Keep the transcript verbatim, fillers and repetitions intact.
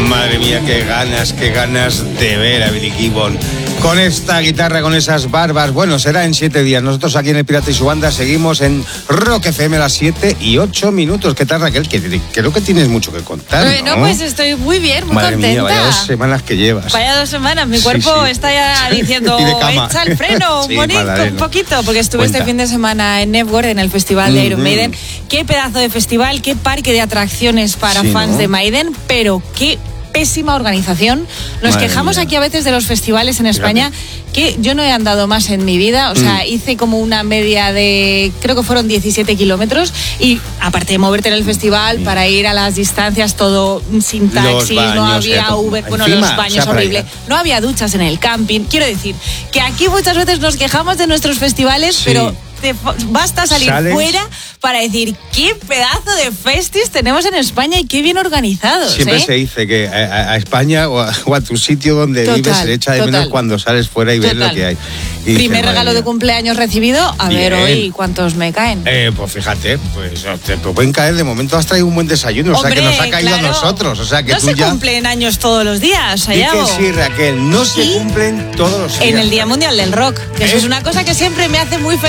Madre mía, qué ganas, qué ganas de ver a Billy Gibbon con esta guitarra, con esas barbas. Bueno, será en siete días. Nosotros aquí en El Pirata y su banda seguimos en Rock F M a las siete y ocho minutos. ¿Qué tal, Raquel? Que, creo que tienes mucho que contar, Bueno, ¿no? pues estoy muy bien, muy Madre contenta. Mía, vaya dos semanas que llevas. Vaya dos semanas. Mi Sí, cuerpo sí. está ya diciendo, echa el freno, Sí, bonito, Madaleno. un poquito. Porque estuve Cuenta. este fin de semana en Network, en el festival de Iron Mm-hmm. Maiden. Qué pedazo de festival, qué parque de atracciones para Sí, fans ¿no? de Maiden, pero qué pésima organización. Nos Madre quejamos mía. aquí a veces de los festivales en España, que yo no he andado más en mi vida. O sea, Mm. hice como una media de, creo que fueron diecisiete kilómetros, y aparte de moverte en el festival Sí. para ir a las distancias, todo sin taxi, Los no baños, había eh, Uber, bueno, encima, los baños o sea, para horrible, ir. no había duchas en el camping. Quiero decir que aquí muchas veces nos quejamos de nuestros festivales, Sí. pero te basta salir ¿Sales? fuera para decir qué pedazo de festis tenemos en España y qué bien organizados. Siempre ¿eh? se dice que a, a España o a, o a tu sitio donde Total, vives se le echa de total. menos cuando sales fuera y ves Total. lo que hay. Y Primer dices, regalo madre de mía. cumpleaños recibido, a ver Bien. hoy cuántos me caen. Eh, pues fíjate, pues te pueden caer. De momento has traído un buen desayuno, o sea que Hombre, nos ha caído claro. a nosotros. O sea que no tú se ya. cumplen años todos los días, Di allá que o- sí, Raquel, no se Y cumplen todos los días. en el Día Mundial del Rock, que eso ¿Eh? es una cosa que siempre me hace muy feliz.